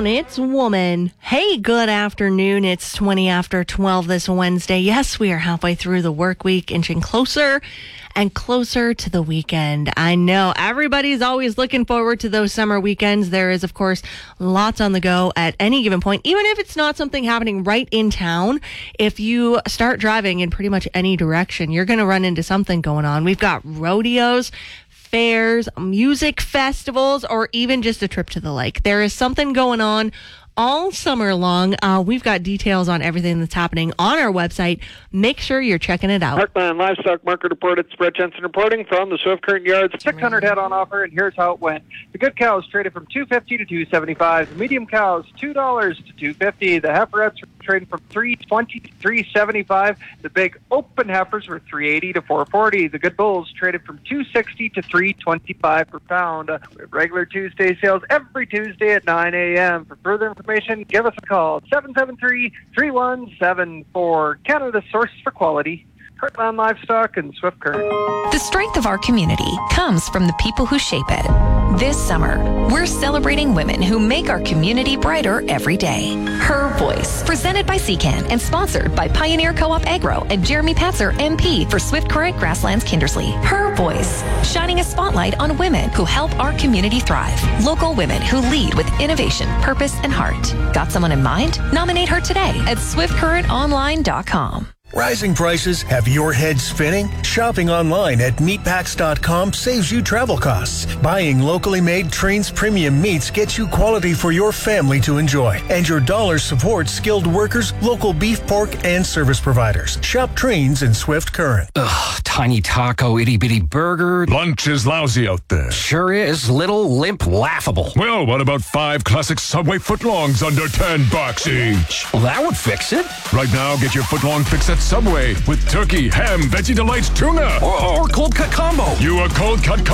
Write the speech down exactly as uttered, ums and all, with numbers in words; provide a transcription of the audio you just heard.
Town, it's Woman. Hey, good afternoon. It's twenty after twelve this Wednesday. Yes, we are halfway through the work week, inching closer and closer to the weekend. I know everybody's always looking forward to those summer weekends. There is, of course, lots on the go at any given point, even if it's not something happening right in town. If you start driving in pretty much any direction, you're going to run into something going on. We've got rodeos, fairs, music festivals, or even just a trip to the lake. There is something going on all summer long. Uh, we've got details on everything that's happening on our website. Make sure you're checking it out. Heartland Livestock Market Report. It's Brett Jensen reporting from the Swift Current Yards. six hundred head on offer, and here's how it went. The good cows traded from two fifty to two seventy-five. The medium cows two dollars to two fifty. The heiferettes traded from three twenty to three seventy-five. The big open heifers were three eighty to four forty. The good bulls traded from two sixty to three twenty-five per pound. Uh, we have regular Tuesday sales every Tuesday at nine a.m. For further information, give us a call, seven seven three, three one seven four. Canada's source for quality. Heartland Livestock and Swift Current. The strength of our community comes from the people who shape it. This summer, we're celebrating women who make our community brighter every day. Her Voice, presented by C CAN and sponsored by Pioneer Co-op Agro and Jeremy Patzer, M P for Swift Current Grasslands Kindersley. Her Voice, shining a spotlight on women who help our community thrive. Local women who lead with innovation, purpose, and heart. Got someone in mind? Nominate her today at swift current online dot com. Rising prices have your head spinning? Shopping online at meatpacks dot com saves you travel costs. Buying locally made Trains premium meats gets you quality for your family to enjoy. And your dollars supports skilled workers, local beef, pork, and service providers. Shop Trains in Swift Current. Ugh, tiny taco, itty-bitty burger. Lunch is lousy out there. Sure is. Little, limp, laughable. Well, what about five classic Subway footlongs under ten bucks each? Well, that would fix it. Right now, get your footlong fix at Subway with turkey, ham, veggie delights, tuna. Or, or cold cut combo. You a cold cut combo?